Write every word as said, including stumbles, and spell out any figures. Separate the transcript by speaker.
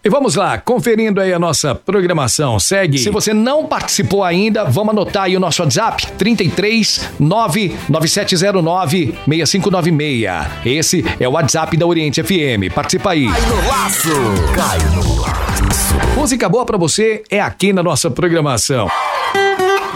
Speaker 1: E vamos lá, conferindo aí a nossa programação. Segue. Se você não participou ainda, vamos anotar aí o nosso WhatsApp: trinta e três, nove nove sete zero nove, seis cinco nove seis. Esse é o WhatsApp da Oriente F M. Participa aí.
Speaker 2: Cai no laço. Cai no laço.
Speaker 1: Música boa pra você é aqui na nossa programação.